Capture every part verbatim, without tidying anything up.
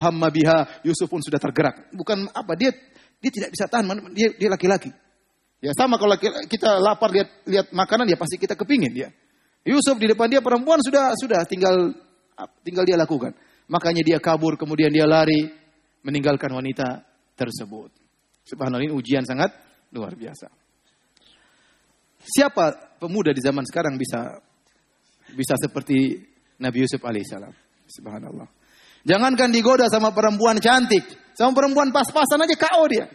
hamma biha, Yusuf pun sudah tergerak. Bukan apa, dia dia tidak bisa tahan, dia dia laki-laki. Ya sama kalau kita lapar lihat lihat makanan ya pasti kita kepingin ya. Yusuf di depan dia perempuan sudah sudah tinggal tinggal dia lakukan. Makanya dia kabur, kemudian dia lari meninggalkan wanita tersebut. Subhanallah, ini ujian sangat luar biasa. Siapa pemuda di zaman sekarang bisa bisa seperti Nabi Yusuf alaihissalam? Subhanallah. Jangankan digoda sama perempuan cantik, sama perempuan pas-pasan aja K O dia.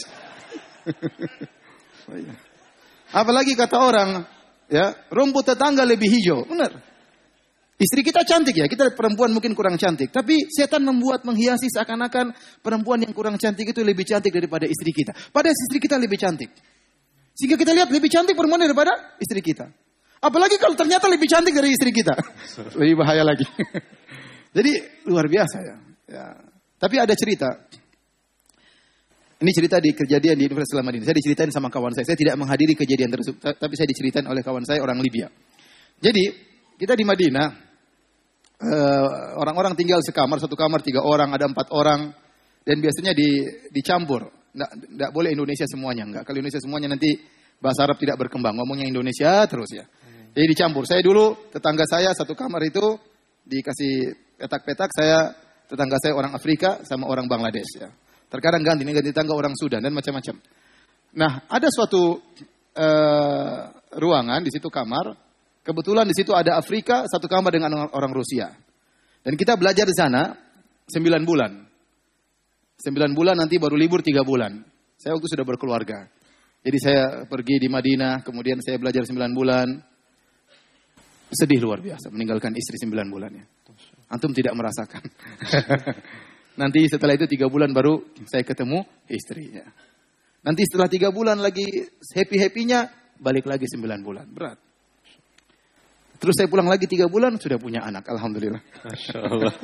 Apalagi kata orang, ya, rumput tetangga lebih hijau. Benar. Istri kita cantik ya, kita perempuan mungkin kurang cantik. Tapi setan membuat menghiasi seakan-akan perempuan yang kurang cantik itu lebih cantik daripada istri kita. Padahal istri kita lebih cantik. Sehingga kita lihat lebih cantik perempuan daripada istri kita. Apalagi kalau ternyata lebih cantik dari istri kita. Lebih bahaya lagi. Jadi luar biasa ya. ya. Tapi ada cerita. Ini cerita di kejadian di Universitas Islam Madinah. Saya diceritain sama kawan saya. Saya tidak menghadiri kejadian tersebut. Tapi saya diceritain oleh kawan saya orang Libya. Jadi kita di Madinah. Uh, orang-orang tinggal sekamar. Satu kamar tiga orang. Ada empat orang. Dan biasanya di, dicampur. Nggak boleh Indonesia semuanya. Enggak. Kalau Indonesia semuanya nanti bahasa Arab tidak berkembang. Ngomongnya Indonesia terus ya. Jadi dicampur. Saya dulu tetangga saya satu kamar itu dikasih petak-petak. Saya tetangga saya orang Afrika sama orang Bangladesh ya. Terkadang ganti, ganti tetangga orang Sudan dan macam-macam. Nah, ada suatu uh, ruangan di situ kamar. Kebetulan di situ ada Afrika satu kamar dengan orang Rusia. Dan kita belajar di sana sembilan bulan. Sembilan bulan nanti baru libur tiga bulan. Saya waktu sudah berkeluarga. Jadi saya pergi di Madinah, kemudian saya belajar sembilan bulan. Sedih luar biasa meninggalkan istri sembilan bulannya. Antum tidak merasakan. Nanti setelah itu tiga bulan baru saya ketemu istrinya. Nanti setelah tiga bulan lagi happy-happynya, balik lagi sembilan bulan. Berat. Terus saya pulang lagi tiga bulan, sudah punya anak. Alhamdulillah. Masya Allah.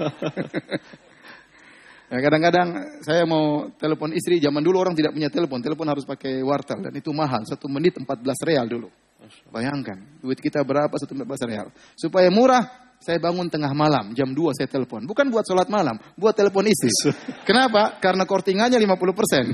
Ya, kadang-kadang saya mau telepon istri, zaman dulu orang tidak punya telepon. Telepon harus pakai wartel dan itu mahal. Satu menit empat belas real dulu. Bayangkan, duit kita berapa satu menit empat belas real. Supaya murah, saya bangun tengah malam, jam dua saya telepon. Bukan buat sholat malam, buat telepon istri. Kenapa? Karena kortingannya lima puluh persen.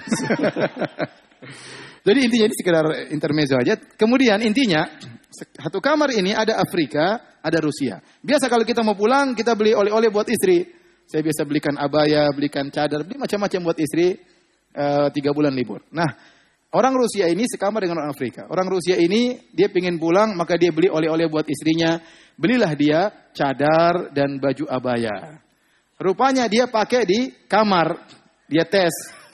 Jadi intinya ini sekedar intermezzo aja. Kemudian intinya, satu kamar ini ada Afrika, ada Rusia. Biasa kalau kita mau pulang, kita beli oleh-oleh buat istri. Saya biasa belikan abaya, belikan cadar, beli macam-macam buat istri, uh, tiga bulan libur. Nah, orang Rusia ini sekamar dengan orang Afrika. Orang Rusia ini, dia ingin pulang, maka dia beli oleh-oleh buat istrinya. Belilah dia cadar dan baju abaya. Rupanya dia pakai di kamar. Dia tes.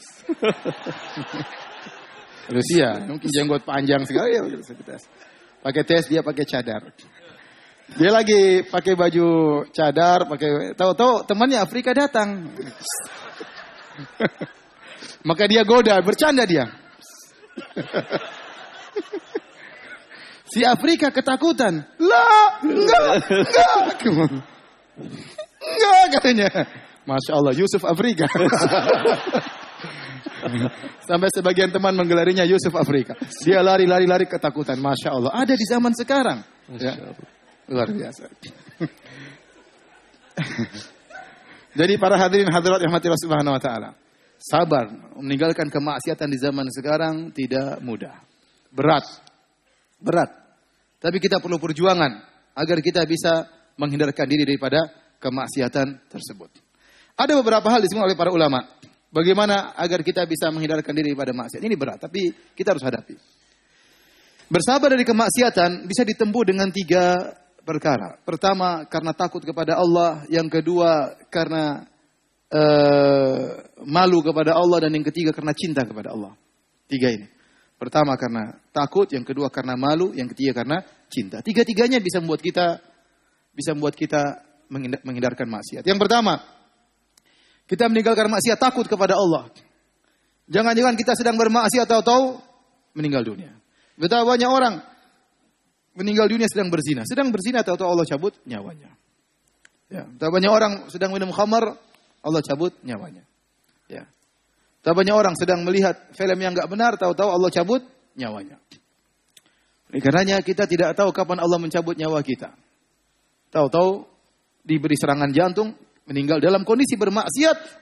Rusia, mungkin jenggot panjang sekali ya. Tes. Pakai tes, dia pakai cadar. Dia lagi pakai baju cadar, pakai tahu-tahu temannya Afrika datang. Maka dia goda, bercanda dia. Si Afrika ketakutan. Lah, enggak, enggak. Enggak katanya. Masya Allah, Yusuf Afrika. Sampai sebagian teman menggelarinya Yusuf Afrika. Dia lari-lari-lari ketakutan. Masya Allah, ada di zaman sekarang. Ya. Luar biasa. Jadi para hadirin hadirat yang mati Allah Subhanahu wa taala. Sabar meninggalkan kemaksiatan di zaman sekarang tidak mudah. Berat. Berat. Tapi kita perlu perjuangan agar kita bisa menghindarkan diri daripada kemaksiatan tersebut. Ada beberapa hal disebut oleh para ulama. Bagaimana agar kita bisa menghindarkan diri daripada maksiat. Ini berat, tapi kita harus hadapi. Bersabar dari kemaksiatan bisa ditempuh dengan tiga perkara. Pertama, karena takut kepada Allah. Yang kedua, karena uh, malu kepada Allah. Dan yang ketiga, karena cinta kepada Allah. Tiga ini. Pertama, karena takut. Yang kedua, karena malu. Yang ketiga, karena cinta. Tiga-tiganya bisa membuat kita bisa membuat kita menghindarkan maksiat. Yang pertama, kita meninggalkan maksiat takut kepada Allah. Jangan-jangan kita sedang bermaksiat tahu-tahu meninggal dunia. Betapa banyak orang meninggal dunia sedang berzina. Sedang berzina tahu-tahu Allah cabut nyawanya. Ya, betapa banyak orang sedang minum khamar, Allah cabut nyawanya. Ya. Betapa banyak orang sedang melihat film yang enggak benar, tahu-tahu Allah cabut nyawanya. Oleh karenanya kita tidak tahu kapan Allah mencabut nyawa kita. Tahu-tahu diberi serangan jantung, meninggal dalam kondisi bermaksiat,